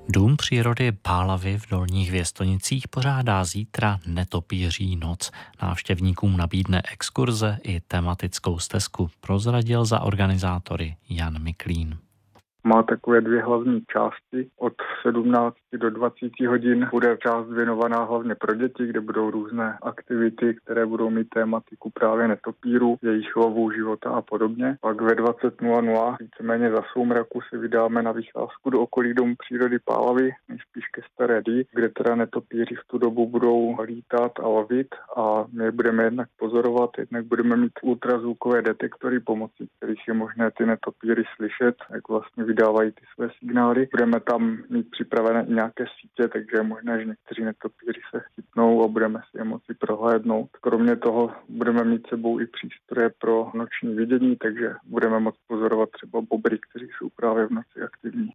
Dům přírody Pálavy v Dolních Věstonicích pořádá zítra Netopíří noc. Návštěvníkům nabídne exkurze i tematickou stezku, prozradil za organizátory Jan Miklín. Má takové dvě hlavní části. Od 17 do 20 hodin bude část věnovaná hlavně pro děti, kde budou různé aktivity, které budou mít tématiku právě netopírů, jejich lovu, života a podobně. Pak ve 20:00, víceméně za soumraku, se vydáme na vycházku do okolí Domu přírody Pálavy, nejspíš ke Staré Dý, kde teda netopíři v tu dobu budou lítat a lovit a my budeme jednak pozorovat, jednak budeme mít ultrazvukové detektory, pomocí kterých je možné ty netopíry slyšet, jak vlastně vydávají ty své signály. Budeme tam mít připravené i nějaké sítě, takže je možné, že někteří netopíři se chytnou a budeme si je moci prohlédnout. Kromě toho budeme mít sebou i přístroje pro noční vidění, takže budeme moct pozorovat třeba bobry, kteří jsou právě v noci aktivní.